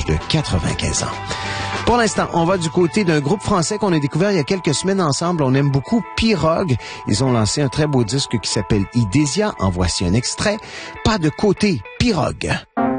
l'âge de 95 ans. Pour l'instant, on va du côté d'un groupe français qu'on a découvert il y a quelques semaines ensemble. On aime beaucoup Pirogue. Ils ont lancé un très beau disque qui s'appelle Idésia. En voici un extrait. Pas de côté, Pirogue.